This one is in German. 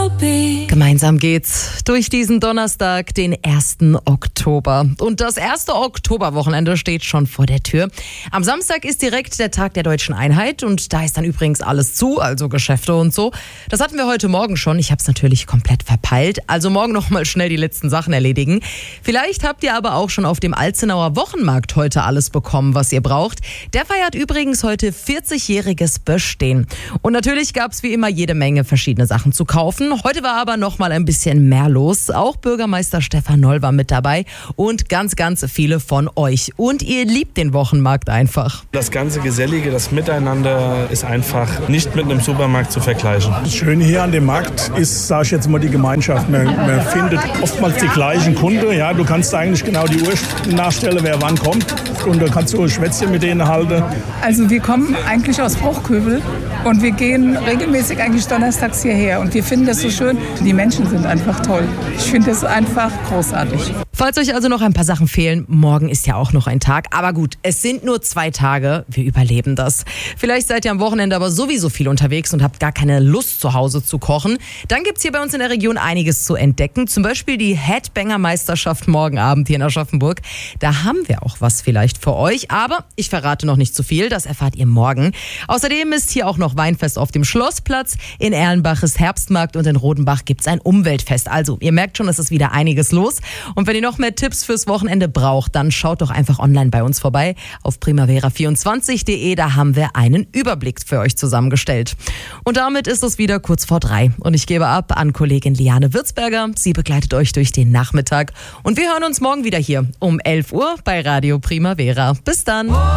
Gemeinsam geht's durch diesen Donnerstag, den 1. Oktober. Und das erste Oktoberwochenende steht schon vor der Tür. Am Samstag ist direkt der Tag der Deutschen Einheit und da ist dann übrigens alles zu, also Geschäfte und so. Das hatten wir heute Morgen schon. Ich habe es natürlich komplett verpeilt. Also morgen noch mal schnell die letzten Sachen erledigen. Vielleicht habt ihr aber auch schon auf dem Alzenauer Wochenmarkt heute alles bekommen, was ihr braucht. Der feiert übrigens heute 40-jähriges Bestehen. Und natürlich gab's wie immer jede Menge verschiedene Sachen zu kaufen. Heute war aber noch mal ein bisschen mehr los. Auch Bürgermeister Stefan Noll war mit dabei und ganz, ganz viele von euch. Und ihr liebt den Wochenmarkt einfach. Das ganze Gesellige, das Miteinander ist einfach nicht mit einem Supermarkt zu vergleichen. Das Schöne hier an dem Markt ist, sage ich jetzt mal, die Gemeinschaft. Man findet oftmals die gleichen Kunden. Ja, du kannst eigentlich genau die Uhr nachstellen, wer wann kommt. Und da kannst du ein Schwätzchen mit denen halten. Also wir kommen eigentlich aus Bruchköbel und wir gehen regelmäßig eigentlich donnerstags hierher. Und wir finden das so schön. Die Menschen sind einfach toll. Ich finde es einfach großartig. Falls euch also noch ein paar Sachen fehlen, morgen ist ja auch noch ein Tag. Aber gut, es sind nur 2 Tage. Wir überleben das. Vielleicht seid ihr am Wochenende aber sowieso viel unterwegs und habt gar keine Lust, zu Hause zu kochen. Dann gibt's hier bei uns in der Region einiges zu entdecken. Zum Beispiel die Headbanger-Meisterschaft morgen Abend hier in Aschaffenburg. Da haben wir auch was vielleicht für euch. Aber ich verrate noch nicht zu viel. Das erfahrt ihr morgen. Außerdem ist hier auch noch Weinfest auf dem Schlossplatz. In Erlenbach ist Herbstmarkt und in Rodenbach gibt's ein Umweltfest. Also, ihr merkt schon, es ist wieder einiges los. Und wenn ihr noch mehr Tipps fürs Wochenende braucht, dann schaut doch einfach online bei uns vorbei auf primavera24.de. Da haben wir einen Überblick für euch zusammengestellt. Und damit ist es wieder kurz vor 3. Und ich gebe ab an Kollegin Liane Würzberger. Sie begleitet euch durch den Nachmittag. Und wir hören uns morgen wieder hier um 11 Uhr bei Radio Primavera. Bis dann!